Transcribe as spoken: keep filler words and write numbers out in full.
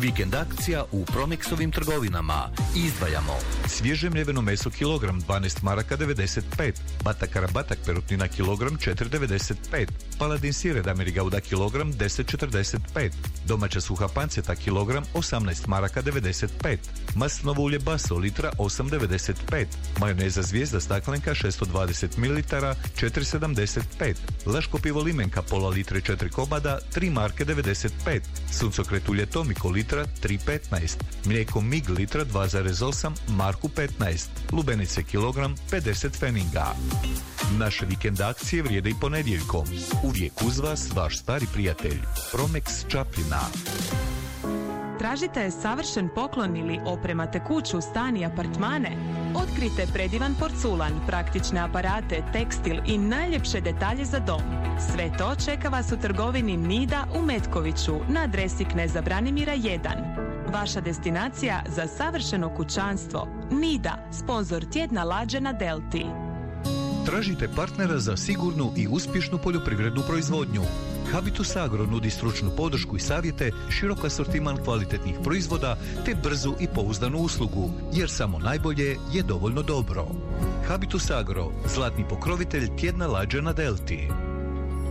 Vikend akcija u Promexovim trgovinama. Izdvajamo svježe mljeveno meso kilogram dvanaest maraka devedeset pet, batakara batak perutnina kilogram četiri devedeset pet, paladin sir od Amerigauda kilogram deset četrdeset pet, domaća suha panceta kilogram osamnaest maraka devedeset pet, maslinovo ulje Baso litra osam devedeset pet, majoneza Zvijezda staklenka šesto dvadeset mililitara četiri sedamdeset pet, Laško pivo Limenka pola litre četiri komada tri marke devedeset pet, suncokret ulje Tomiko litra tri petnaest, mlijeko Mig litra dva zarez osam marku petnaest, lubenice kilogram pedeset pfeninga. Naše vikend akcije vrijede i ponedjeljkom. Uvijek uz vas vaš stari prijatelj Promex Čapljina. Tražite savršen poklon ili opremate kuću, stan i apartmane? Otkrite predivan porculan, praktične aparate, tekstil i najljepše detalje za dom. Sve to čeka vas u trgovini Nida u Metkoviću na adresi Kneza Branimira jedan. Vaša destinacija za savršeno kućanstvo. Nida, sponzor tjedna lađe na Delti. Tražite partnera za sigurnu i uspješnu poljoprivrednu proizvodnju. Habitus Agro nudi stručnu podršku i savjete, širok asortiman kvalitetnih proizvoda te brzu i pouzdanu uslugu, jer samo najbolje je dovoljno dobro. Habitus Agro, zlatni pokrovitelj tjedna lađe na Delti.